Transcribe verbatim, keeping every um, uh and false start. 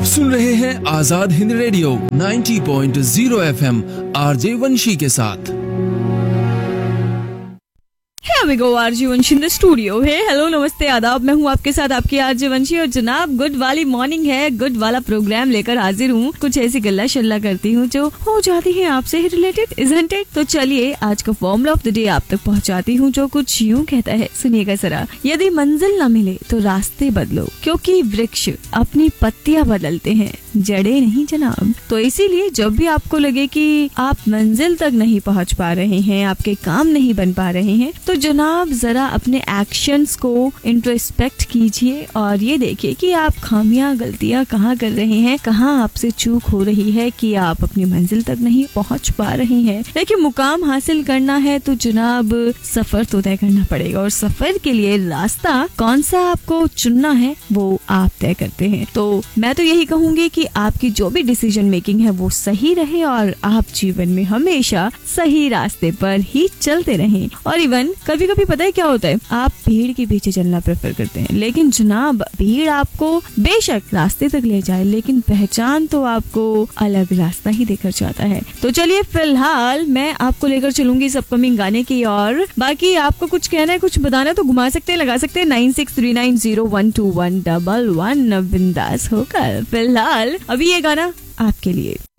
आप सुन रहे हैं आजाद हिंद रेडियो नब्बे पॉइंट शून्य एफएम आरजे वंशी के साथ। Here we go, RJ Banshi in the studio है। हेलो नमस्ते आदाब, मैं हूँ आपके साथ आपकी आरजे वंशी और जनाब गुड वाली मॉर्निंग है, गुड वाला प्रोग्राम लेकर हाजिर हूँ। कुछ ऐसी गल्ला शल्ला करती हूँ जो हो जाती है आपसे ही रिलेटेड, इज़न्ट इट? तो चलिए आज का फॉर्मूला ऑफ द डे आप तक पहुँचाती हूँ, जो कुछ यूँ कहता है, सुनिएगा जरा। यदि मंजिल न मिले तो रास्ते बदलो, क्योंकि वृक्ष अपनी पत्तियाँ बदलते हैं, जड़े नहीं जनाब। तो इसीलिए जब भी आपको लगे कि आप मंजिल तक नहीं पहुँच पा रहे हैं, आपके काम नहीं बन पा रहे हैं, तो जनाब जरा अपने एक्शंस को इंट्रोस्पेक्ट कीजिए और ये देखिए कि आप खामियां गलतियां कहाँ कर रहे हैं, कहाँ आपसे चूक हो रही है कि आप अपनी मंजिल तक नहीं पहुँच पा रहे हैं। देखिए, मुकाम हासिल करना है तो जनाब सफर तो तय करना पड़ेगा और सफर के लिए रास्ता कौन सा आपको चुनना है वो आप तय करते हैं। तो मैं तो यही कहूँगी कि आपकी जो भी डिसीजन मेकिंग है वो सही रहे और आप जीवन में हमेशा सही रास्ते पर ही चलते रहें। और इवन कभी कभी पता है क्या होता है, आप भीड़ के पीछे चलना प्रेफर करते हैं, लेकिन जनाब भीड़ आपको बेशक रास्ते तक ले जाए, लेकिन पहचान तो आपको अलग रास्ता ही देकर जाता है। तो चलिए फिलहाल मैं आपको लेकर चलूंगी इस अपकमिंग गाने की, और बाकी आपको कुछ कहना है, कुछ बताना है तो घुमा सकते हैं, लगा सकते हैं nine six three nine zero one two one double one बिंदास होकर। फिलहाल अभी ये गाना आपके लिए।